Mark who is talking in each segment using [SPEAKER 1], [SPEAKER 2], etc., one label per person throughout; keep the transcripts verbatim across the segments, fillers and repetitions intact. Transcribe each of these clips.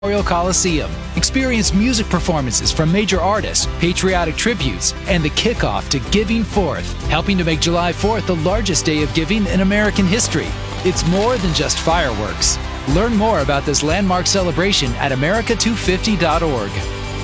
[SPEAKER 1] Memorial Coliseum. Experience music performances from major artists, patriotic tributes, and the kickoff to Giving Fourth, helping to make July fourth the largest day of giving in American history. It's more than just fireworks. Learn more about this landmark celebration at America two fifty dot org.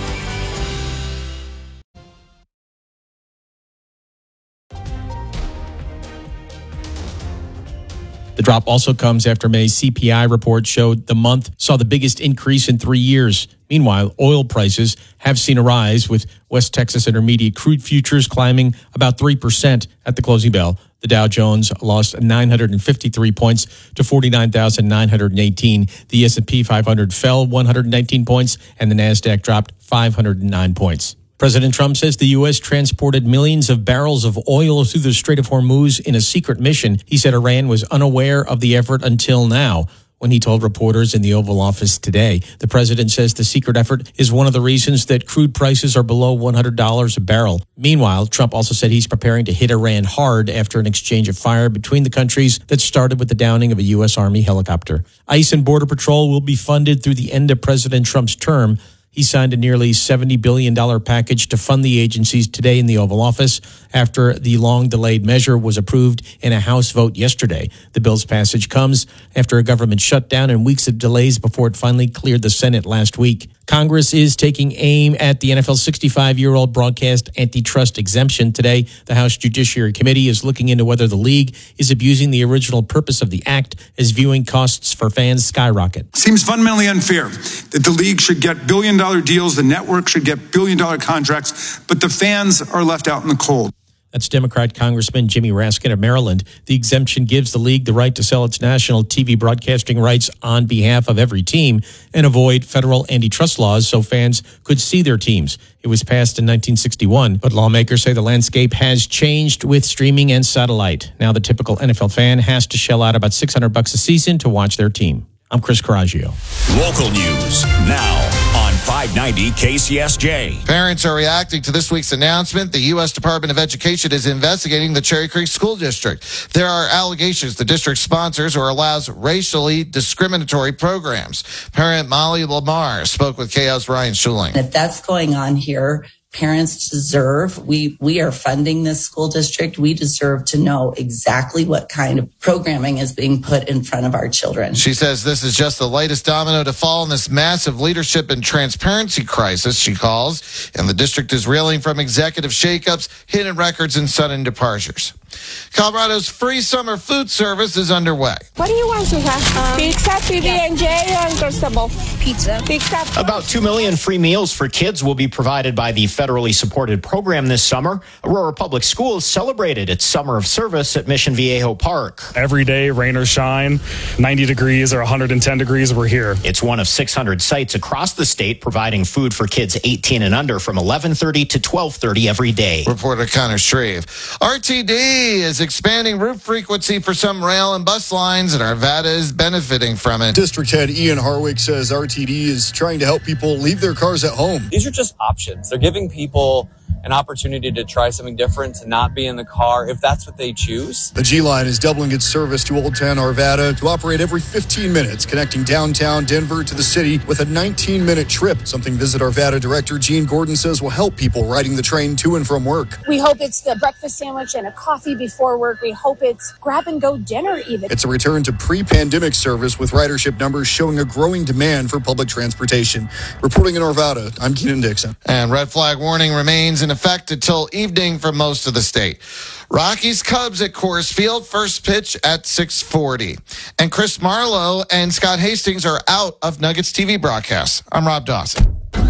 [SPEAKER 2] The drop also comes after May's C P I report showed the month saw the biggest increase in three years. Meanwhile, oil prices have seen a rise, with West Texas Intermediate crude futures climbing about three percent at the closing bell. The Dow Jones lost nine hundred fifty-three points to forty-nine thousand nine hundred eighteen. The S and P five hundred fell one hundred nineteen points, and the NASDAQ dropped five hundred nine points. President Trump says the U S transported millions of barrels of oil through the Strait of Hormuz in a secret mission. He said Iran was unaware of the effort until now. When he told reporters in the Oval Office today, the president says the secret effort is one of the reasons that crude prices are below one hundred dollars a barrel. Meanwhile, Trump also said he's preparing to hit Iran hard after an exchange of fire between the countries that started with the downing of a U S Army helicopter. ICE and Border Patrol will be funded through the end of President Trump's term. He signed a nearly seventy billion dollars package to fund the agencies today in the Oval Office after the long-delayed measure was approved in a House vote yesterday. The bill's passage comes after a government shutdown and weeks of delays before it finally cleared the Senate last week. Congress is taking aim at the N F L's sixty-five-year-old broadcast antitrust exemption today. The House Judiciary Committee is looking into whether the league is abusing the original purpose of the act as viewing costs for fans skyrocket.
[SPEAKER 3] Seems fundamentally unfair that the league should get billion-dollar deals, the network should get billion-dollar contracts, but the fans are left out in the cold.
[SPEAKER 2] That's Democrat Congressman Jimmy Raskin of Maryland. The exemption gives the league the right to sell its national T V broadcasting rights on behalf of every team and avoid federal antitrust laws so fans could see their teams. It was passed in nineteen sixty-one, but lawmakers say the landscape has changed with streaming and satellite. Now the typical N F L fan has to shell out about six hundred bucks a season to watch their team. I'm Chris Coraggio.
[SPEAKER 4] Local news now on five ninety K C S J.
[SPEAKER 5] Parents are reacting to this week's announcement. The U S Department of Education is investigating the Cherry Creek School District. There are allegations the district sponsors or allows racially discriminatory programs. Parent Molly Lamar spoke with K O's Ryan Schuling.
[SPEAKER 6] If that's going on here, parents deserve, we, we are funding this school district. We deserve to know exactly what kind of programming is being put in front of our children.
[SPEAKER 5] She says this is just the latest domino to fall in this massive leadership and transparency crisis, she calls, and the district is reeling from executive shakeups, hidden records, and sudden departures. Colorado's free summer food service is underway.
[SPEAKER 7] What do you want to have? Um, Pizza, P B and J, or Uncrustable? Pizza. Pizza.
[SPEAKER 8] About two million free meals for kids will be provided by the federally supported program this summer. Aurora Public Schools celebrated its summer of service at Mission Viejo Park.
[SPEAKER 9] Every day, rain or shine, ninety degrees or one hundred ten degrees, we're here.
[SPEAKER 8] It's one of six hundred sites across the state providing food for kids eighteen and under from eleven thirty to twelve thirty every day.
[SPEAKER 5] Reporter Connor Shreve. R T D is expanding route frequency for some rail and bus lines, and Arvada is benefiting from it.
[SPEAKER 10] District Head Ian Harwick says R T D is trying to help people leave their cars at home.
[SPEAKER 11] These are just options. They're giving people an opportunity to try something different, to not be in the car if that's what they choose.
[SPEAKER 10] The G-Line is doubling its service to Old Town Arvada to operate every fifteen minutes, connecting downtown Denver to the city with a nineteen-minute trip, something Visit Arvada Director Gene Gordon says will help people riding the train to and from work.
[SPEAKER 7] We hope it's the breakfast sandwich and a coffee before work. We hope it's grab-and-go dinner even.
[SPEAKER 10] It's a return to pre-pandemic service with ridership numbers showing a growing demand for public transportation. Reporting in Arvada, I'm Keenan Dixon.
[SPEAKER 5] And red flag warning remains in effect until evening for most of the state. Rockies Cubs at Coors Field, first pitch at six forty. And Chris Marlowe and Scott Hastings are out of Nuggets T V broadcasts. I'm Rob Dawson.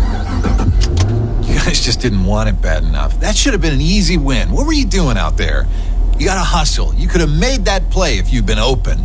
[SPEAKER 12] You guys just didn't want it bad enough. That should have been an easy win. What were you doing out there? You got to hustle. You could have made that play if you'd been open.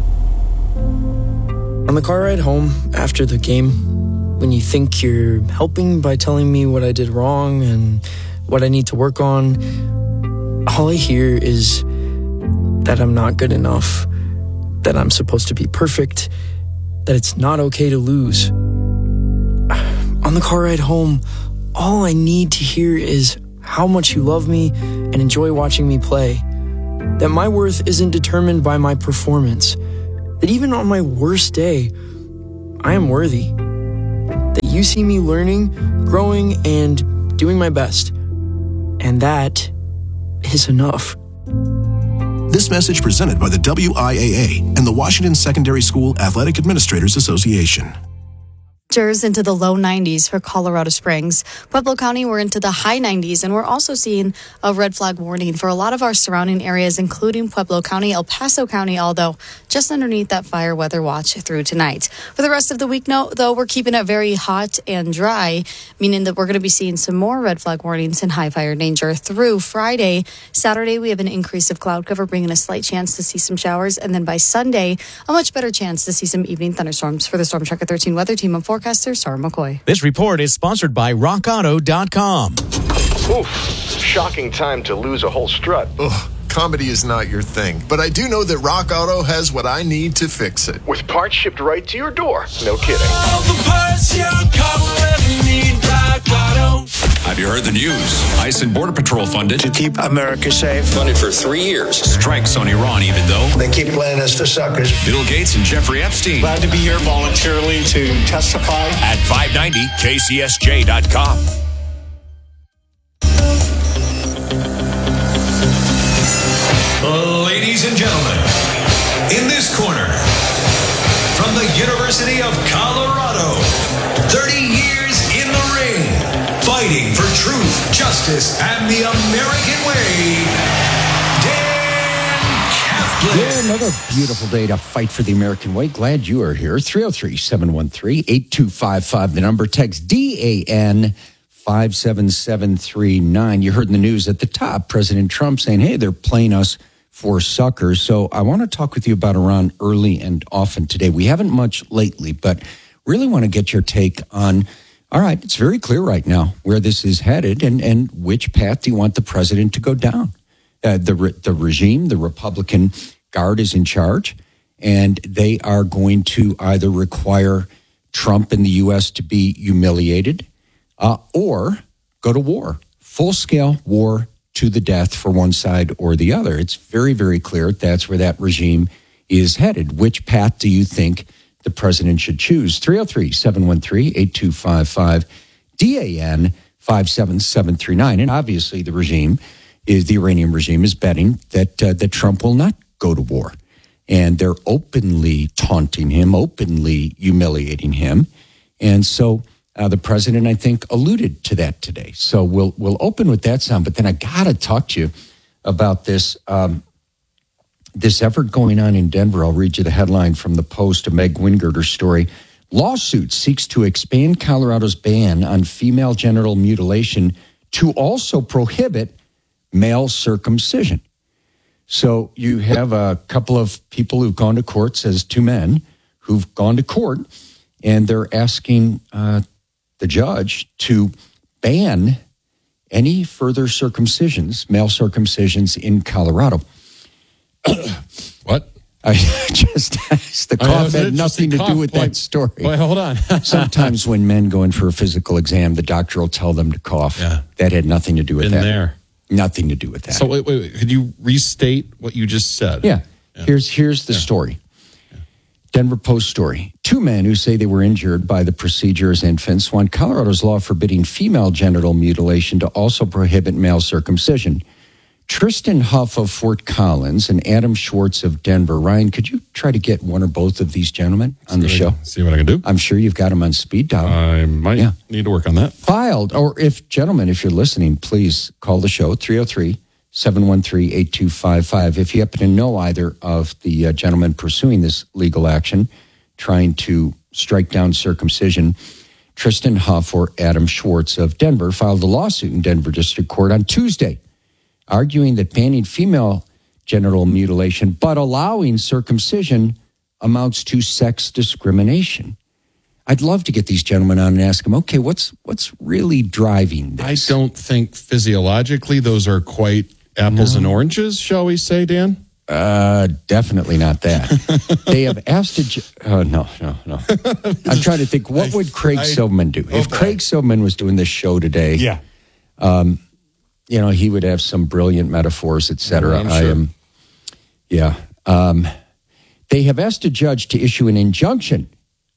[SPEAKER 13] On the car ride home after the game, when you think you're helping by telling me what I did wrong and what I need to work on, all I hear is that I'm not good enough, that I'm supposed to be perfect, that it's not okay to lose. On the car ride home, all I need to hear is how much you love me and enjoy watching me play, that my worth isn't determined by my performance, that even on my worst day, I am worthy. you see me learning, growing, and doing my best. And that is enough.
[SPEAKER 14] This message presented by the W I A A and the Washington Secondary School Athletic Administrators Association.
[SPEAKER 15] Temperatures into the low nineties for Colorado Springs. Pueblo County, we're into the high nineties, and we're also seeing a red flag warning for a lot of our surrounding areas, including Pueblo County, El Paso County, although just underneath that fire weather watch through tonight. For the rest of the week, no, though, we're keeping it very hot and dry, meaning that we're going to be seeing some more red flag warnings and high fire danger through Friday. Saturday, we have an increase of cloud cover, bringing a slight chance to see some showers, and then by Sunday, a much better chance to see some evening thunderstorms. For the Storm Tracker thirteen weather team, I'm forecaster Sarah McCoy.
[SPEAKER 16] This report is sponsored by rock auto dot com.
[SPEAKER 17] Oof, shocking time to lose a whole strut.
[SPEAKER 18] Ugh, comedy is not your thing, but I do know that Rock Auto has what I need to fix it.
[SPEAKER 17] With parts shipped right to your door. No kidding.
[SPEAKER 19] All the parts your car will ever need, Rock Auto.
[SPEAKER 4] Have you heard the news? ICE and Border Patrol funded
[SPEAKER 20] to keep America safe.
[SPEAKER 4] Funded for three years. Strikes on Iran, even though
[SPEAKER 20] they keep playing us for suckers.
[SPEAKER 4] Bill Gates and Jeffrey Epstein.
[SPEAKER 20] Glad to be here voluntarily to testify
[SPEAKER 4] at five ninety K C S J dot com.
[SPEAKER 21] Ladies and gentlemen, in this corner, from the University of Colorado, thirty years in the ring, fighting for truth, justice, and the American way, Dan Kaplan.
[SPEAKER 22] Yeah, another beautiful day to fight for the American way. Glad you are here. three oh three, seven one three, eight two five five, the number. Text D A N five seven seven three nine. You heard in the news at the top, President Trump saying, hey, they're playing us for suckers. So I want to talk with you about Iran early and often today. We haven't much lately, but really want to get your take on, all right, it's very clear right now where this is headed and, and which path do you want the president to go down? Uh, the, the regime, the Republican Guard is in charge, and they are going to either require Trump and the U S to be humiliated uh, or go to war, full-scale war to the death for one side or the other. It's very, very clear that's where that regime is headed. Which path do you think the president should choose? three oh three, seven one three, eight two five five, D A N five seven seven three nine. And obviously the regime, is the Iranian regime, is betting that, uh, that Trump will not go to war. And they're openly taunting him, openly humiliating him. And so Uh, the president, I think, alluded to that today. So we'll we'll open with that sound. But then I got to talk to you about this um, this effort going on in Denver. I'll read you the headline from the Post, a Meg Wingirter story. Lawsuit seeks to expand Colorado's ban on female genital mutilation to also prohibit male circumcision. So you have a couple of people who've gone to court, says two men who've gone to court, and they're asking uh, the judge to ban any further circumcisions, male circumcisions in Colorado.
[SPEAKER 2] What?
[SPEAKER 22] I just asked. The cough had nothing to do with that story.
[SPEAKER 2] Wait, hold on.
[SPEAKER 22] Sometimes when men go in for a physical exam, the doctor will tell them to cough.
[SPEAKER 2] Yeah.
[SPEAKER 22] That had nothing to do with
[SPEAKER 2] Been
[SPEAKER 22] that.
[SPEAKER 2] there.
[SPEAKER 22] Nothing to do with that.
[SPEAKER 2] So wait, wait, wait. Could you restate what you just said?
[SPEAKER 22] Yeah.
[SPEAKER 2] yeah.
[SPEAKER 22] Here's here's the yeah. story. Denver Post story. Two men who say they were injured by the procedure as infants want Colorado's law forbidding female genital mutilation to also prohibit male circumcision. Tristan Huff of Fort Collins and Adam Schwartz of Denver. Ryan, could you try to get one or both of these gentlemen on the show?
[SPEAKER 2] See what I can do.
[SPEAKER 22] I'm sure you've got them on speed dial.
[SPEAKER 2] I might yeah. need to work on that.
[SPEAKER 22] Filed, or if, gentlemen, if you're listening, please call the show, three oh three, seven one three, eight two five five. If you happen to know either of the uh, gentlemen pursuing this legal action, trying to strike down circumcision, Tristan Huff or Adam Schwartz of Denver filed a lawsuit in Denver District Court on Tuesday, arguing that banning female genital mutilation but allowing circumcision amounts to sex discrimination. I'd love to get these gentlemen on and ask them, okay, what's what's really driving this?
[SPEAKER 2] I don't think physiologically those are quite apples no. and oranges, shall we say, Dan?
[SPEAKER 22] Uh, definitely not that. They have asked a... Ju- oh, no, no, no. I'm trying to think, what would Craig I, Silverman do? Okay. If Craig Silverman was doing this show today,
[SPEAKER 2] yeah,
[SPEAKER 22] um, you know, he would have some brilliant metaphors, et cetera.
[SPEAKER 2] I'm sure.
[SPEAKER 22] I am, yeah. Um, they have asked a judge to issue an injunction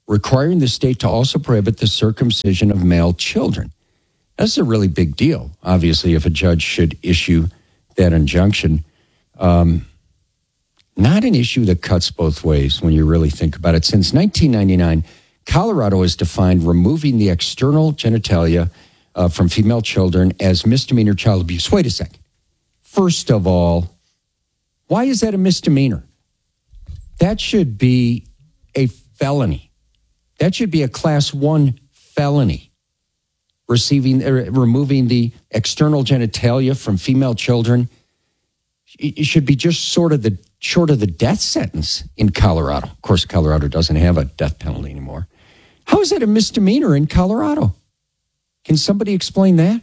[SPEAKER 22] requiring the state to also prohibit the circumcision of male children. That's a really big deal, obviously, if a judge should issue that injunction. Um, not an issue that cuts both ways when you really think about it. Since nineteen ninety-nine, Colorado has defined removing the external genitalia uh, from female children as misdemeanor child abuse. Wait a second. First of all, why is that a misdemeanor? That should be a felony. That should be a class one felony. Receiving, uh, removing the external genitalia from female children. It should be just sort of the short of the death sentence in Colorado. Of course, Colorado doesn't have a death penalty anymore. How is that a misdemeanor in Colorado? Can somebody explain that?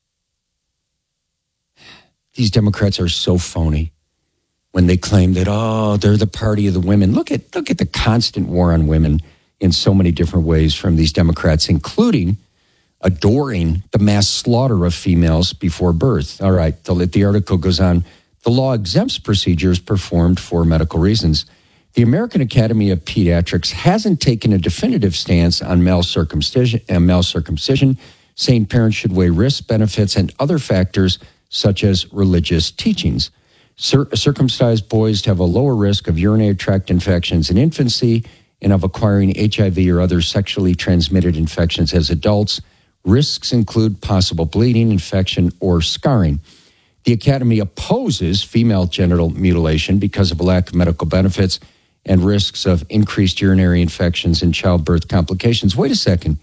[SPEAKER 22] These Democrats are so phony when they claim that, oh, they're the party of the women. Look at look at the constant war on women in so many different ways from these Democrats, including adoring the mass slaughter of females before birth. All right, the, the article goes on. The law exempts procedures performed for medical reasons. The American Academy of Pediatrics hasn't taken a definitive stance on male circumcision, uh, male circumcision, saying parents should weigh risks, benefits, and other factors such as religious teachings. Cir- circumcised boys have a lower risk of urinary tract infections in infancy and of acquiring H I V or other sexually transmitted infections as adults. Risks include possible bleeding, infection, or scarring. The Academy opposes female genital mutilation because of a lack of medical benefits and risks of increased urinary infections and childbirth complications. Wait a second.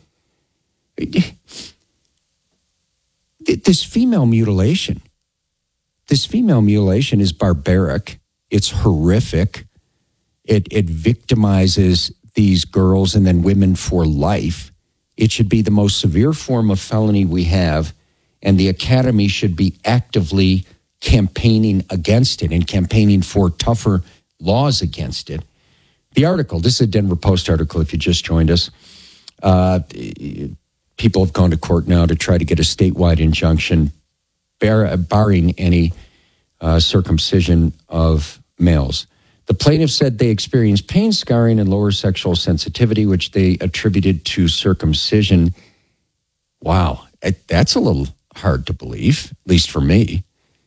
[SPEAKER 22] This female mutilation, this female mutilation is barbaric. It's horrific. It, it victimizes these girls and then women for life. It should be the most severe form of felony we have. And the Academy should be actively campaigning against it and campaigning for tougher laws against it. The article, this is a Denver Post article if you just joined us. Uh, people have gone to court now to try to get a statewide injunction bar, barring any uh, circumcision of males. The plaintiffs said they experienced pain, scarring, and lower sexual sensitivity, which they attributed to circumcision. Wow, that's a little hard to believe, at least for me.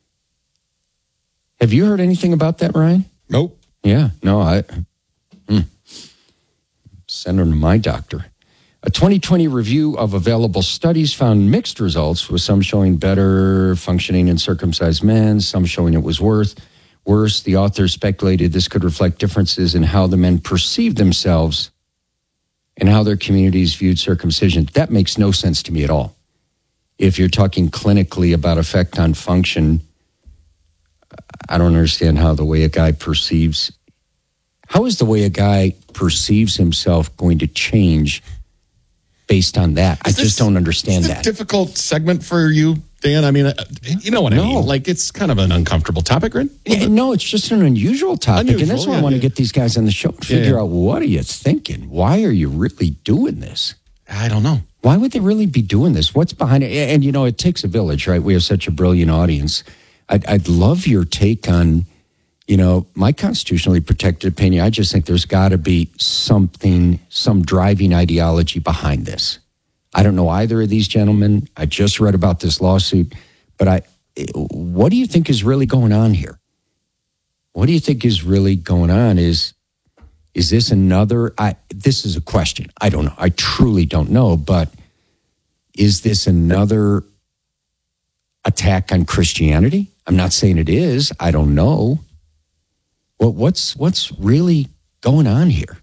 [SPEAKER 22] Have you heard anything about that, Ryan?
[SPEAKER 2] Nope.
[SPEAKER 22] Yeah, no, I hmm. send them to my doctor. A twenty twenty review of available studies found mixed results, with some showing better functioning in circumcised men, some showing it was worse. Worse, the authors speculated this could reflect differences in how the men perceived themselves and how their communities viewed circumcision. That makes no sense to me at all. If you're talking clinically about effect on function, I don't understand how the way a guy perceives, how is the way a guy perceives himself going to change based on that? Is I just this, don't understand
[SPEAKER 1] is
[SPEAKER 22] that.
[SPEAKER 1] Difficult segment for you, Dan? I mean, you know what
[SPEAKER 22] no.
[SPEAKER 1] I mean? Like, it's kind of an uncomfortable topic, right?
[SPEAKER 22] Yeah, no, it's just an unusual topic. Unusual, and that's why yeah, I want yeah. to get these guys on the show and figure yeah, yeah. out, what are you thinking? Why are you really doing this?
[SPEAKER 1] I don't know.
[SPEAKER 22] Why would they really be doing this? What's behind it? And, you know, it takes a village, right? We have such a brilliant audience. I'd, I'd love your take on, you know, my constitutionally protected opinion. I just think there's got to be something, some driving ideology behind this. I don't know either of these gentlemen. I just read about this lawsuit. But I, what do you think is really going on here? What do you think is really going on? Is Is this another, I, this is a question. I don't know. I truly don't know. But is this another attack on Christianity? I'm not saying it is. I don't know. Well, what's, what's really going on here?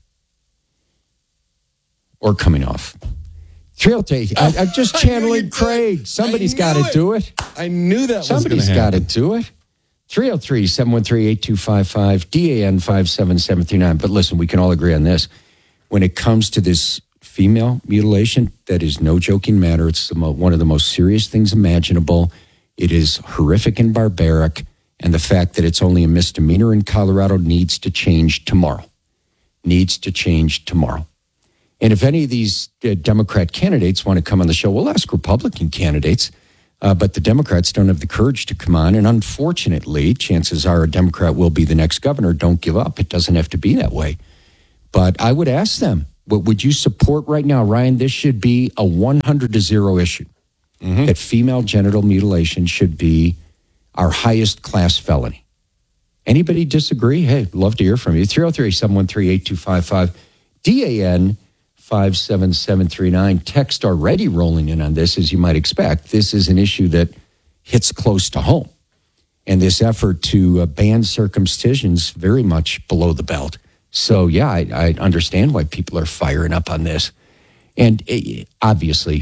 [SPEAKER 22] Or coming off? Thrill take. I, I'm just channeling Craig. Somebody's got to do it.
[SPEAKER 1] I knew that
[SPEAKER 22] Somebody's got to do it. three oh three, seven one three, eight two five five, D A N five seven seven three nine. But listen, we can all agree on this. When it comes to this female mutilation, that is no joking matter. It's the mo- one of the most serious things imaginable. It is horrific and barbaric. And the fact that it's only a misdemeanor in Colorado needs to change tomorrow. Needs to change tomorrow. And if any of these uh, Democrat candidates want to come on the show, we'll ask Republican candidates. Uh, but the Democrats don't have the courage to come on. And unfortunately, chances are a Democrat will be the next governor. Don't give up. It doesn't have to be that way. But I would ask them, What would you support right now, Ryan? This should be a one hundred to zero issue. Mm-hmm. That female genital mutilation should be our highest class felony. Anybody disagree? Hey, love to hear from you. three oh three, seven one three, eight two five five, D A N five seven seven three nine. Text already rolling in on this, as you might expect. This is an issue that hits close to home. And this effort to uh, ban circumcision's very much below the belt. So, yeah, I, I understand why people are firing up on this. And uh, obviously,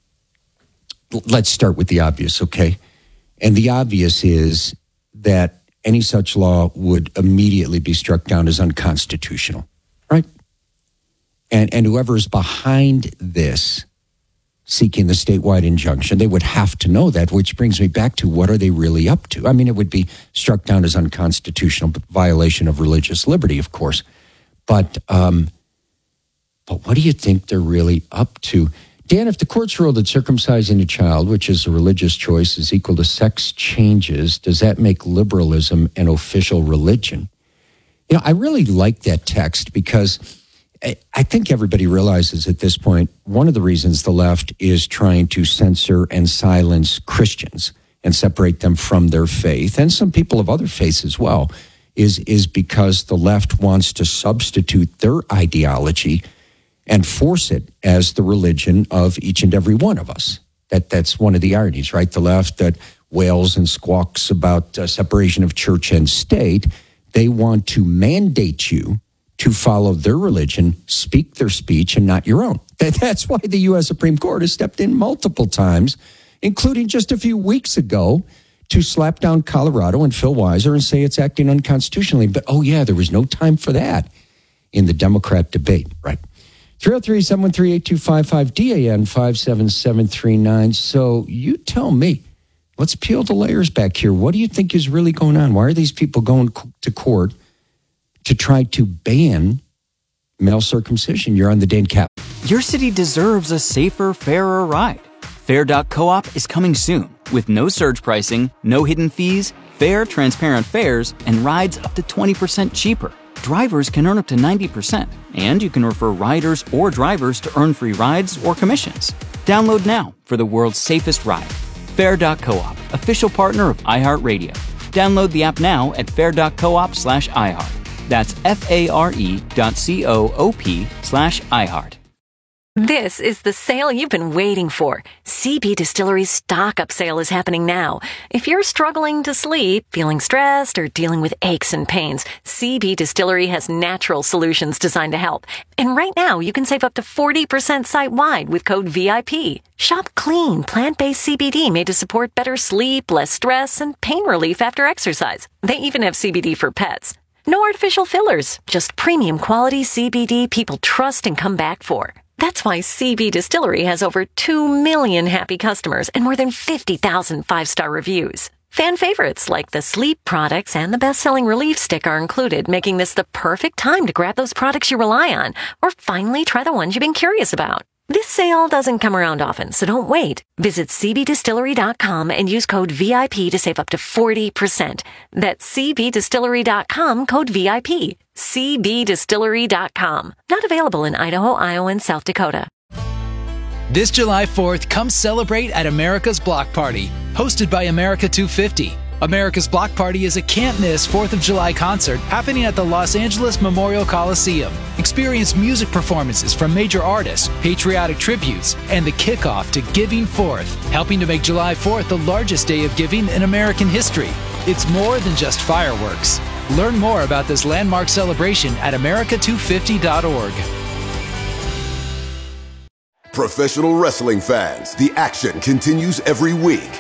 [SPEAKER 22] let's start with the obvious, okay? And the obvious is that any such law would immediately be struck down as unconstitutional, right? And and whoever's behind this, seeking the statewide injunction, they would have to know that, which brings me back to what are they really up to? I mean, it would be struck down as unconstitutional, violation of religious liberty, of course. But, um, but what do you think they're really up to? Dan, if the courts rule that circumcising a child, which is a religious choice, is equal to sex changes, does that make liberalism an official religion? You know, I really like that text because I think everybody realizes at this point, one of the reasons the left is trying to censor and silence Christians and separate them from their faith, and some people of other faiths as well, is, is because the left wants to substitute their ideology and force it as the religion of each and every one of us. That That's one of the ironies, right? The left that wails and squawks about uh, separation of church and state, they want to mandate you to follow their religion, speak their speech, and not your own. That's why the U S Supreme Court has stepped in multiple times, including just a few weeks ago, to slap down Colorado and Phil Weiser and say it's acting unconstitutionally. But, oh, yeah, there was no time for that in the Democrat debate, right? three oh three, seven one three, eight two five five, D A N five seven seven three nine. So you tell me, let's peel the layers back here. What do you think is really going on? Why are these people going to court to try to ban male circumcision? You're on the Dan Cap.
[SPEAKER 3] Your city deserves a safer, fairer ride. Fair dot coop is coming soon with no surge pricing, no hidden fees, fair, transparent fares, and rides up to twenty percent cheaper. Drivers can earn up to ninety percent, and you can refer riders or drivers to earn free rides or commissions. Download now for the world's safest ride. Fair dot coop, official partner of iHeartRadio. Download the app now at fair dot coop slash iHeart. That's F-A-R-E dot C-O-O-P slash iHeart.
[SPEAKER 6] This is the sale you've been waiting for. C B Distillery's stock-up sale is happening now. If you're struggling to sleep, feeling stressed, or dealing with aches and pains, C B Distillery has natural solutions designed to help. And right now, you can save up to forty percent site-wide with code V I P. Shop clean, plant-based C B D made to support better sleep, less stress, and pain relief after exercise. They even have C B D for pets. No artificial fillers, just premium quality C B D people trust and come back for. That's why C B Distillery has over two million happy customers and more than fifty thousand five-star reviews. Fan favorites like the sleep products and the best-selling Relief Stick are included, making this the perfect time to grab those products you rely on or finally try the ones you've been curious about. This sale doesn't come around often, so don't wait. Visit C B distillery dot com and use code V I P to save up to forty percent. That's C B distillery dot com, code V I P. C B distillery dot com. Not available in Idaho, Iowa, and South Dakota.
[SPEAKER 23] This July fourth, come celebrate at America's Block Party, hosted by America two fifty. America's Block Party is a can't-miss fourth of July concert happening at the Los Angeles Memorial Coliseum. Experience music performances from major artists, patriotic tributes, and the kickoff to Giving Fourth, helping to make July fourth the largest day of giving in American history. It's more than just fireworks. Learn more about this landmark celebration at America two fifty dot org.
[SPEAKER 24] Professional wrestling fans, the action continues every week.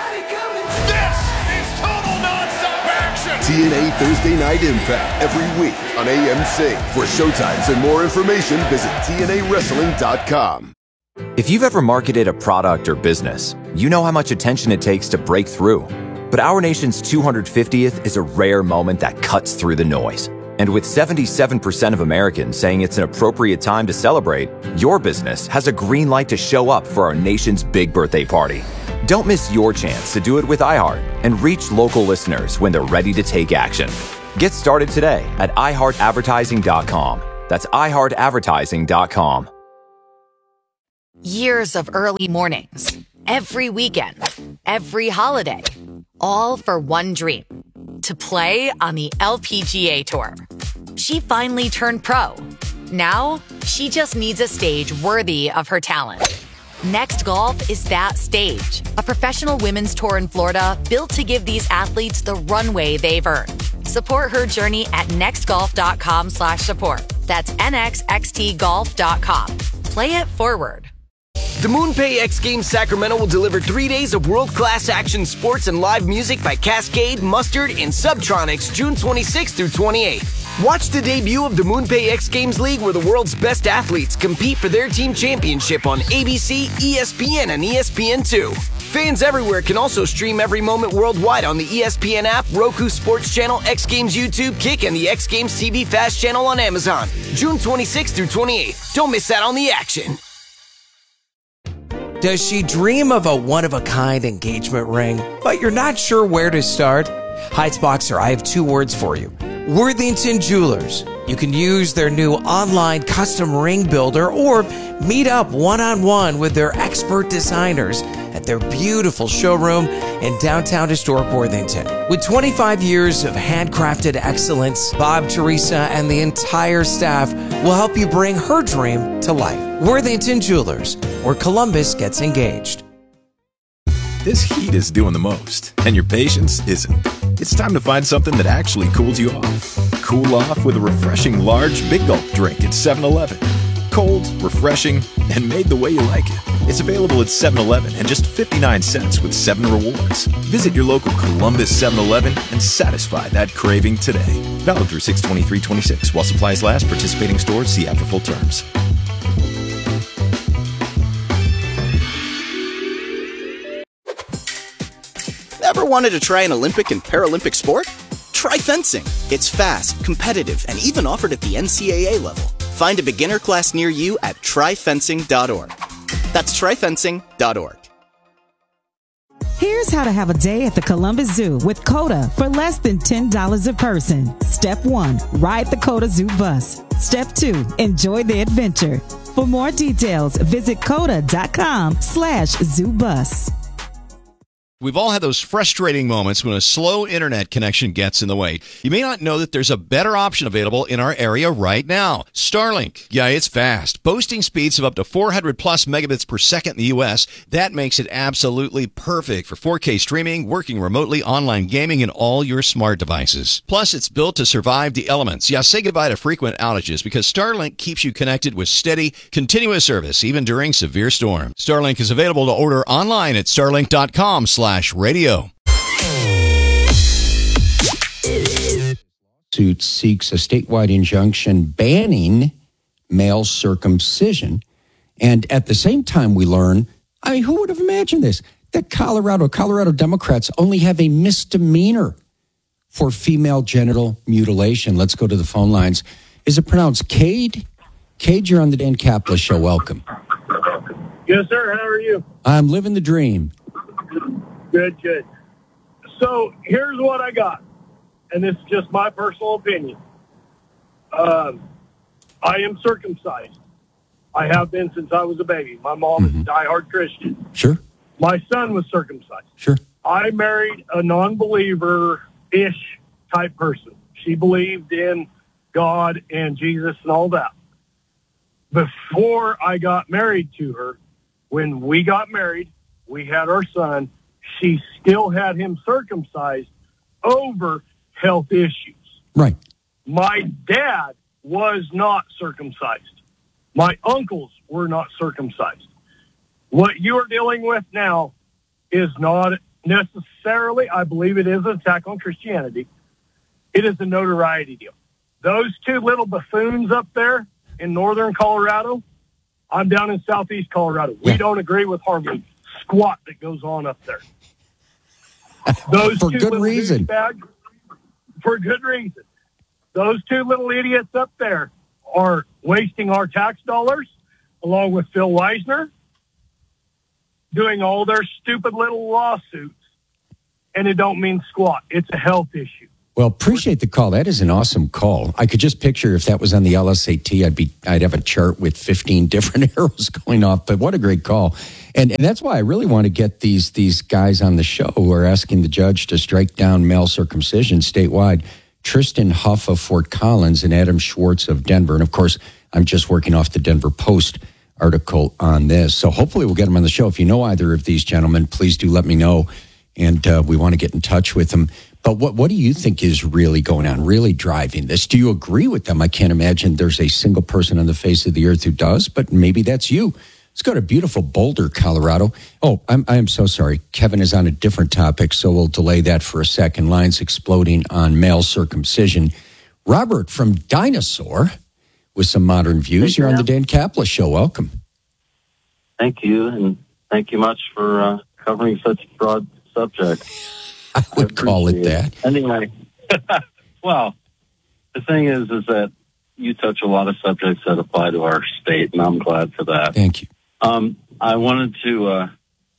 [SPEAKER 24] T N A Thursday Night Impact every week on A M C. For showtimes and more information, visit T N A wrestling dot com.
[SPEAKER 25] If you've ever marketed a product or business, you know how much attention it takes to break through. But our nation's two hundred fiftieth is a rare moment that cuts through the noise. And with seventy-seven percent of Americans saying it's an appropriate time to celebrate, your business has a green light to show up for our nation's big birthday party. Don't miss your chance to do it with iHeart and reach local listeners when they're ready to take action. Get started today at i heart advertising dot com. That's i heart advertising dot com.
[SPEAKER 7] Years of early mornings, every weekend, every holiday, all for one dream, to play on the L P G A Tour. She finally turned pro. Now, she just needs a stage worthy of her talent. Next Golf is that stage, a professional women's tour in Florida built to give these athletes the runway they've earned. Support her journey at nextgolf.com slash support. That's N X X T golf dot com. Play it forward.
[SPEAKER 8] The MoonPay X Games Sacramento will deliver three days of world-class action sports and live music by Cascade, Mustard, and Subtronics June twenty-sixth through twenty-eighth. Watch the debut of the MoonPay X Games League, where the world's best athletes compete for their team championship on A B C, E S P N, and E S P N two. Fans everywhere can also stream every moment worldwide on the E S P N app, Roku Sports Channel, X Games YouTube, Kick, and the X Games T V Fast channel on Amazon. June twenty-sixth through twenty-eighth. Don't miss out on the action.
[SPEAKER 9] Does she dream of a one-of-a-kind engagement ring, but you're not sure where to start? Heights Boxer, I have two words for you. Worthington Jewelers. You can use their new online custom ring builder or meet up one-on-one with their expert designers at their beautiful showroom in downtown historic Worthington. With twenty-five years of handcrafted excellence, Bob, Teresa, and the entire staff will help you bring her dream to life. Worthington Jewelers, where Columbus gets engaged.
[SPEAKER 10] This heat is doing the most, and your patience isn't. It's time to find something that actually cools you off. Cool off with a refreshing large Big Gulp drink at seven eleven. Cold, refreshing, and made the way you like it. It's available at seven eleven and just fifty-nine cents with seven rewards. Visit your local Columbus seven eleven and satisfy that craving today. Valid through six twenty-three twenty-six. While supplies last, participating stores, see app for full terms.
[SPEAKER 11] Ever wanted to try an Olympic and Paralympic sport? Try fencing. It's fast, competitive, and even offered at the N C A A level. Find a beginner class near you at try fencing dot org. That's try fencing dot org.
[SPEAKER 26] Here's how to have a day at the Columbus Zoo with COTA for less than ten dollars a person. Step one, ride the COTA Zoo bus. Step two, enjoy the adventure. For more details, visit COTA.com slash zoo bus.
[SPEAKER 27] We've all had those frustrating moments when a slow internet connection gets in the way. You may not know that there's a better option available in our area right now. Starlink. Yeah, it's fast. Boasting speeds of up to four hundred plus megabits per second in the U S. That makes it absolutely perfect for four K streaming, working remotely, online gaming, and all your smart devices. Plus, it's built to survive the elements. Yeah, say goodbye to frequent outages because Starlink keeps you connected with steady, continuous service, even during severe storms. Starlink is available to order online at starlink dot com slash radio.
[SPEAKER 22] Suit seeks a statewide injunction banning male circumcision. And at the same time, we learn, I mean, who would have imagined this? That Colorado, Colorado Democrats only have a misdemeanor for female genital mutilation. Let's go to the phone lines. Is it pronounced Cade? Cade, you're on the Dan Caplis Show. Welcome.
[SPEAKER 28] Yes, sir. How are you?
[SPEAKER 22] I'm living the dream.
[SPEAKER 28] Good, good. So here's what I got, and this is just my personal opinion. Um, I am circumcised. I have been since I was a baby. My mom mm-hmm. is a diehard Christian.
[SPEAKER 22] Sure.
[SPEAKER 28] My son was circumcised.
[SPEAKER 22] Sure.
[SPEAKER 28] I married a non-believer-ish type person. She believed in God and Jesus and all that. Before I got married to her, when we got married, we had our son. She still had him circumcised over health issues.
[SPEAKER 22] Right.
[SPEAKER 28] My dad was not circumcised. My uncles were not circumcised. What you are dealing with now is not necessarily, I believe it is an attack on Christianity. It is a notoriety deal. Those two little buffoons up there in northern Colorado, I'm down in southeast Colorado. We yeah. don't agree with hardly squat that goes on up there. Those
[SPEAKER 22] for
[SPEAKER 28] two
[SPEAKER 22] good reason.
[SPEAKER 28] Bags, for good reason. Those two little idiots up there are wasting our tax dollars, along with Phil Weisner, doing all their stupid little lawsuits, and it don't mean squat. It's a health issue.
[SPEAKER 22] Well, appreciate the call. That is an awesome call. I could just picture if that was on the L S A T, I'd be I'd have a chart with fifteen different arrows going off. But what a great call. And, and that's why I really want to get these these guys on the show who are asking the judge to strike down male circumcision statewide. Tristan Huff of Fort Collins and Adam Schwartz of Denver. And of course, I'm just working off the Denver Post article on this. So hopefully we'll get them on the show. If you know either of these gentlemen, please do let me know. And uh, we want to get in touch with them. But what, what do you think is really going on, really driving this? Do you agree with them? I can't imagine there's a single person on the face of the earth who does, but maybe that's you. Let's go to beautiful Boulder, Colorado. Oh, I'm, I'm so sorry. Kevin is on a different topic, so we'll delay that for a second. Lines exploding on male circumcision. Robert from Dinosaur with some modern views. You're on the Dan Kaplan Show. Welcome.
[SPEAKER 5] Thank you, and thank you much for uh, covering such a broad subject.
[SPEAKER 22] I would I call it that.
[SPEAKER 5] It. Anyway, well, the thing is, is that you touch a lot of subjects that apply to our state, and I'm glad for that.
[SPEAKER 22] Thank you.
[SPEAKER 5] Um, I wanted to uh,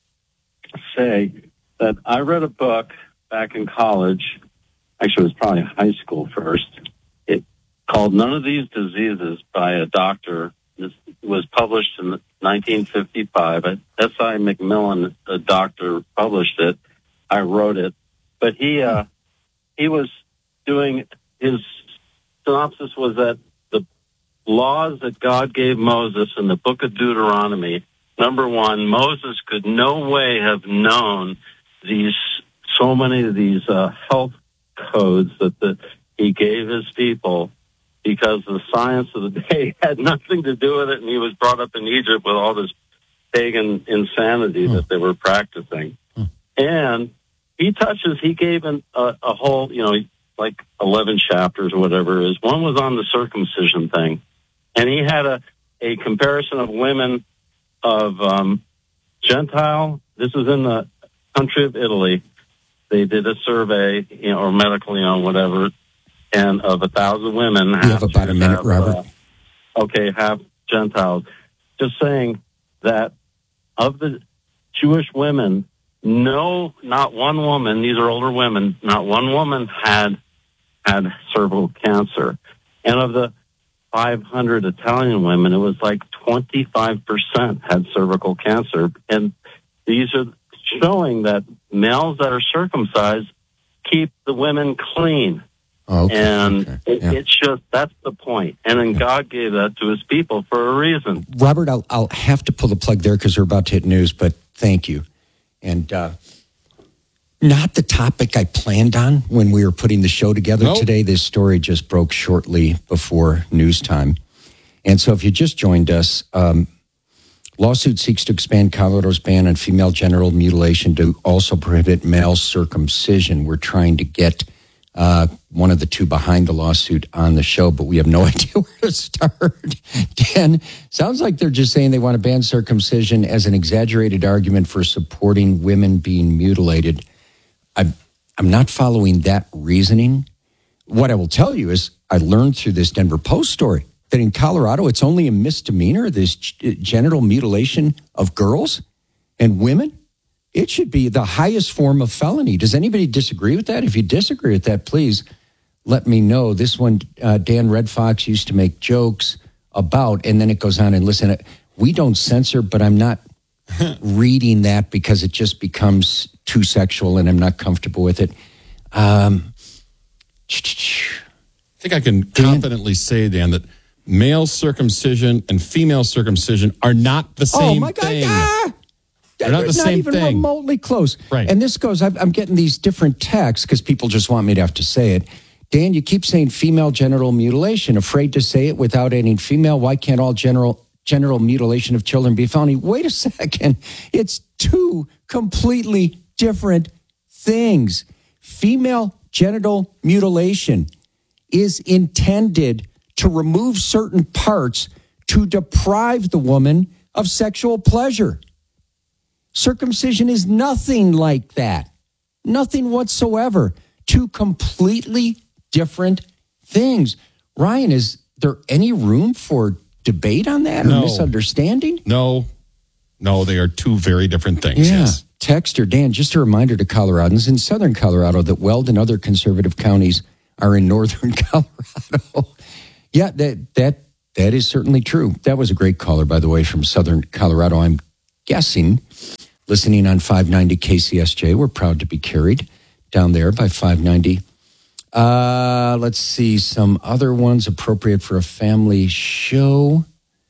[SPEAKER 5] say that I read a book back in college. Actually, it was probably high school first. It called "None of These Diseases" by a doctor. This was published in nineteen fifty-five. S I McMillan, a doctor, published it. I wrote it, but he uh, he was doing his synopsis was that the laws that God gave Moses in the book of Deuteronomy. Number one, Moses could no way have known these so many of these uh, health codes that the, he gave his people because the science of the day had nothing to do with it, and he was brought up in Egypt with all this pagan insanity mm. that they were practicing, mm. and he touches, he gave an, a, a whole, you know, like eleven chapters or whatever it is. One was on the circumcision thing. And he had a, a comparison of women of um, Gentile. This is in the country of Italy. They did a survey, you know, or medical, you know, whatever, and of a thousand women.
[SPEAKER 22] You have about a minute, have, Robert.
[SPEAKER 5] Uh, okay, half Gentiles. Just saying that of the Jewish women, no, not one woman, these are older women, not one woman had had cervical cancer. And of the five hundred Italian women, it was like twenty-five percent had cervical cancer. And these are showing that males that are circumcised keep the women clean.
[SPEAKER 22] Oh, okay,
[SPEAKER 5] and
[SPEAKER 22] okay,
[SPEAKER 5] it,
[SPEAKER 22] yeah.
[SPEAKER 5] it's just, that's the point. And then God gave that to his people for a reason.
[SPEAKER 22] Robert, I'll, I'll have to pull the plug there because we're about to hit news, but thank you. And uh, not the topic I planned on when we were putting the show together nope. today. This story just broke shortly before news time. And so if you just joined us, um, lawsuit seeks to expand Colorado's ban on female genital mutilation to also prohibit male circumcision. We're trying to get uh, one of the two behind the lawsuit on the show, but we have no idea where to start. Dan, sounds like they're just saying they want to ban circumcision as an exaggerated argument for supporting women being mutilated. I'm, I'm not following that reasoning. What I will tell you is I learned through this Denver Post story that in Colorado, it's only a misdemeanor, this g- genital mutilation of girls and women. It should be the highest form of felony. Does anybody disagree with that? If you disagree with that, please let me know. This one, uh, Dan Red Fox used to make jokes about, and then it goes on and listen, we don't censor, but I'm not reading that because it just becomes too sexual and I'm not comfortable with it. Um,
[SPEAKER 1] I think I can confidently say, Dan, that male circumcision and female circumcision are not the same
[SPEAKER 22] oh my God,
[SPEAKER 1] thing.
[SPEAKER 22] Ah!
[SPEAKER 1] They're not the
[SPEAKER 22] not
[SPEAKER 1] same
[SPEAKER 22] even
[SPEAKER 1] thing.
[SPEAKER 22] remotely close.
[SPEAKER 1] Right.
[SPEAKER 22] And this goes, I'm, I'm getting these different texts because people just want me to have to say it. Dan, you keep saying female genital mutilation, afraid to say it without adding female. Why can't all general genital mutilation of children be felony? Wait a second. It's two completely different things. Female genital mutilation is intended to remove certain parts to deprive the woman of sexual pleasure. Circumcision is nothing like that. Nothing whatsoever. Two completely different things. Ryan, is there any room for debate on that or
[SPEAKER 1] no.
[SPEAKER 22] misunderstanding?
[SPEAKER 1] No. No, they are two very different things.
[SPEAKER 22] Yeah.
[SPEAKER 1] Yes.
[SPEAKER 22] texter, Dan, just a reminder to Coloradans in southern Colorado that Weld and other conservative counties are in northern Colorado. Yeah, that that that is certainly true. That was a great caller, by the way, from southern Colorado. I'm guessing, listening on five ninety K C S J. We're proud to be carried down there by five ninety. Uh, let's see, some other ones appropriate for a family show.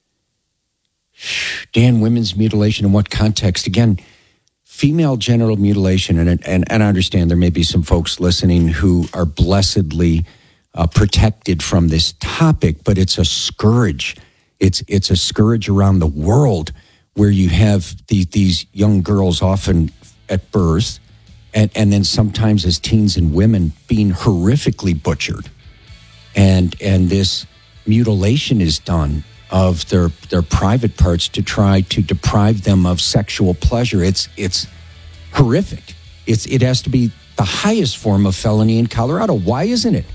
[SPEAKER 22] Dan, women's mutilation in what context? Again, female genital mutilation, and, and, and I understand there may be some folks listening who are blessedly uh, protected from this topic, but it's a scourge. It's it's a scourge around the world where you have the, these young girls often at birth and, and then sometimes as teens and women being horrifically butchered. And and this mutilation is done of their their private parts to try to deprive them of sexual pleasure. It's it's horrific. It's it has to be the highest form of felony in Colorado. Why isn't it?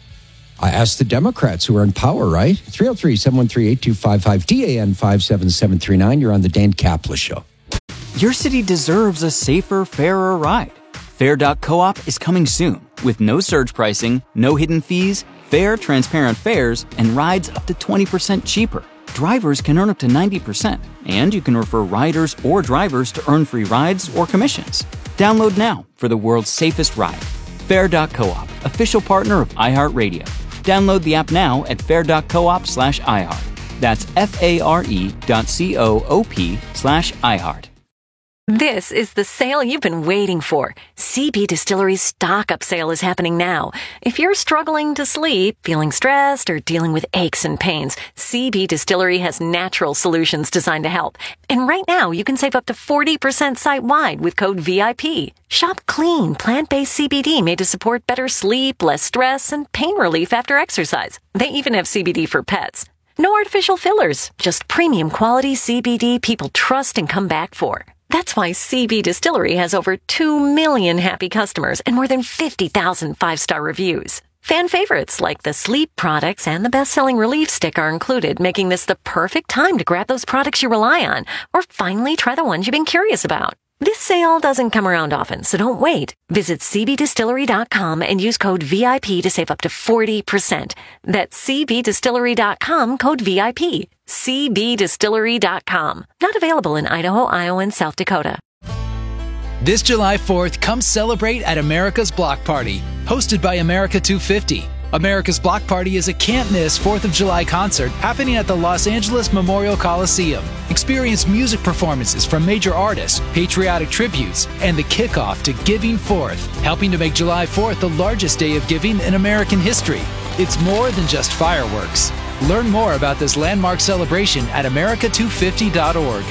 [SPEAKER 22] I asked the Democrats who are in power, right? three oh three, seven one three, eight two five five, D A N five seven seven three nine. You're on the Dan Kaplan Show.
[SPEAKER 3] Your city deserves a safer, fairer ride. Fair dot coop is coming soon with no surge pricing, no hidden fees, fair, transparent fares, and rides up to twenty percent cheaper. Drivers can earn up to ninety percent, and you can refer riders or drivers to earn free rides or commissions. Download now for the world's safest ride. Fair dot coop, official partner of iHeartRadio. Download the app now at fair dot coop slash iHeart. That's F-A-R-E dot C-O-O-P slash iHeart.
[SPEAKER 6] This is the sale you've been waiting for. C B Distillery's stock-up sale is happening now. If you're struggling to sleep, feeling stressed, or dealing with aches and pains, C B Distillery has natural solutions designed to help. And right now, you can save up to forty percent site-wide with code V I P. Shop clean, plant-based C B D made to support better sleep, less stress, and pain relief after exercise. They even have C B D for pets. No artificial fillers, just premium quality C B D people trust and come back for. That's why C B Distillery has over two million happy customers and more than fifty thousand five-star reviews. Fan favorites like the sleep products and the best-selling relief stick are included, making this the perfect time to grab those products you rely on or finally try the ones you've been curious about. This sale doesn't come around often, so don't wait. Visit C B distillery dot com and use code V I P to save up to forty percent. That's C B distillery dot com, code V I P. C B distillery dot com. Not available in Idaho, Iowa, and South Dakota.
[SPEAKER 23] This July fourth, come celebrate at America's Block Party, hosted by America two fifty. America's Block Party is a can't-miss fourth of July concert happening at the Los Angeles Memorial Coliseum. Experience music performances from major artists, patriotic tributes, and the kickoff to Giving Fourth, helping to make July fourth the largest day of giving in American history. It's more than just fireworks. Learn more about this landmark celebration at America two fifty dot org.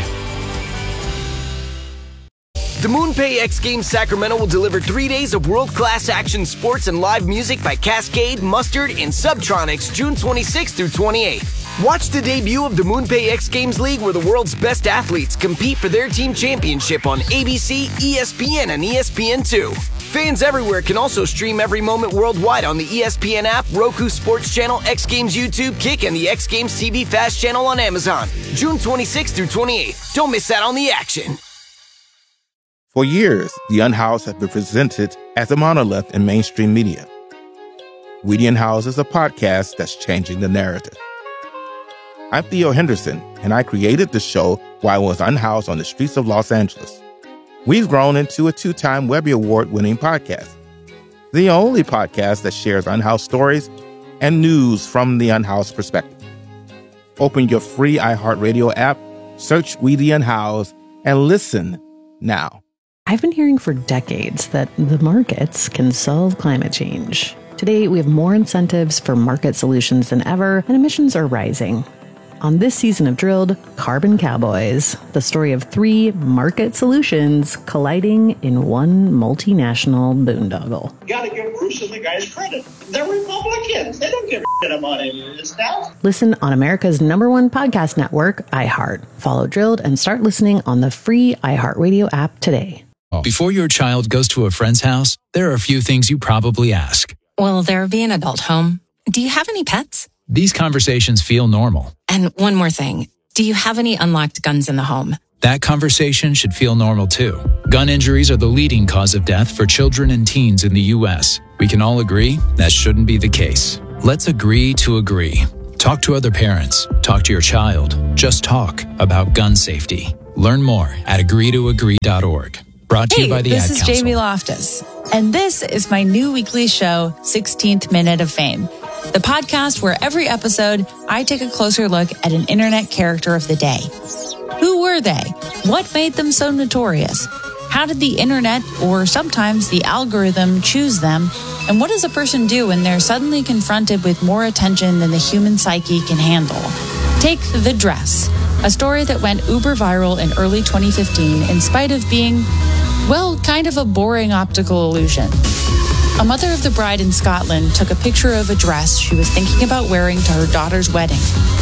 [SPEAKER 8] The MoonPay X Games Sacramento will deliver three days of world-class action sports and live music by Cascade, Mustard, and Subtronics June twenty-sixth through twenty-eighth. Watch the debut of the MoonPay X Games League where the world's best athletes compete for their team championship on A B C, E S P N, and E S P N two. Fans everywhere can also stream every moment worldwide on the E S P N app, Roku Sports Channel, X Games YouTube, Kick, and the X Games T V Fast Channel on Amazon. June twenty-sixth through twenty-eighth. Don't miss out on the action.
[SPEAKER 12] For years, The Unhoused has been presented as a monolith in mainstream media. We The Unhoused is a podcast that's changing the narrative. I'm Theo Henderson, and I created the show while I was unhoused on the streets of Los Angeles. We've grown into a two-time Webby Award-winning podcast, the only podcast that shares unhoused stories and news from the unhoused perspective. Open your free iHeartRadio app, search We The Unhoused, and listen now.
[SPEAKER 13] I've been hearing for decades that the markets can solve climate change. Today, we have more incentives for market solutions than ever, and emissions are rising. On this season of Drilled, Carbon Cowboys, the story of three market solutions colliding in one multinational boondoggle.
[SPEAKER 14] You gotta give Bruce and the guys credit. They're Republicans. They don't give a shit about any of this stuff.
[SPEAKER 13] Listen on America's number one podcast network, iHeart. Follow Drilled and start listening on the free iHeartRadio app today.
[SPEAKER 23] Before your child goes to a friend's house, there are a few things you probably ask.
[SPEAKER 15] Will there be an adult home? Do you have any pets?
[SPEAKER 23] These conversations feel normal.
[SPEAKER 15] And one more thing.
[SPEAKER 4] Do you have any unlocked guns in the home?
[SPEAKER 23] That conversation should feel normal too. Gun injuries are the leading cause of death for children and teens in the U S. We can all agree that shouldn't be the case. Let's agree to agree. Talk to other parents. Talk to your child. Just talk about gun safety. Learn more at agree to agree dot org. Brought to
[SPEAKER 15] hey,
[SPEAKER 23] you by the
[SPEAKER 15] this
[SPEAKER 23] Ad
[SPEAKER 15] is
[SPEAKER 23] Council.
[SPEAKER 15] Jamie Loftus, and this is my new weekly show, sixteenth Minute of Fame, the podcast where every episode I take a closer look at an internet character of the day. Who were they? What made them so notorious? How did the internet, or sometimes the algorithm, choose them? And what does a person do when they're suddenly confronted with more attention than the human psyche can handle? Take The Dress, a story that went uber viral in early twenty fifteen in spite of being, well, kind of a boring optical illusion. A mother of the bride in Scotland took a picture of a dress she was thinking about wearing to her daughter's wedding.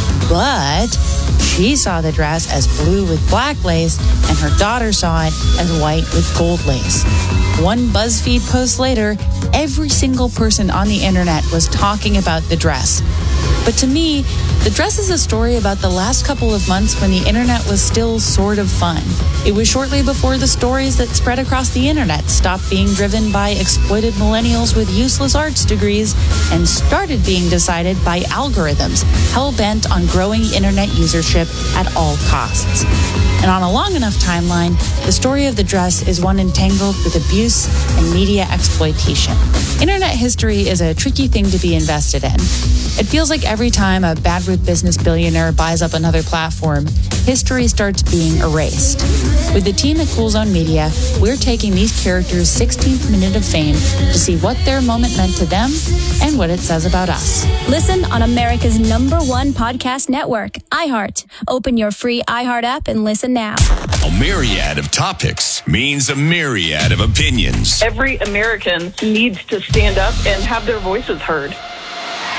[SPEAKER 15] But she saw the dress as blue with black lace, and her daughter saw it as white with gold lace. One BuzzFeed post later, every single person on the internet was talking about the dress. But to me, the dress is a story about the last couple of months when the internet was still sort of fun. It was shortly before the stories that spread across the internet stopped being driven by exploited millennials with useless arts degrees and started being decided by algorithms hell-bent on growing internet usership at all costs. And on a long enough timeline, the story of the dress is one entangled with abuse and media exploitation. Internet history is a tricky thing to be invested in. It feels like every time a bad root business billionaire buys up another platform, history starts being erased. With the team at Cool Zone Media, we're taking these characters' sixteenth minute of fame to see what their moment meant to them and what it says about us.
[SPEAKER 16] Listen on America's number one podcast network, iHeart. Open your free iHeart app and listen now.
[SPEAKER 17] A myriad of topics means a myriad of opinions.
[SPEAKER 18] Every American needs to stand up and have their voices heard.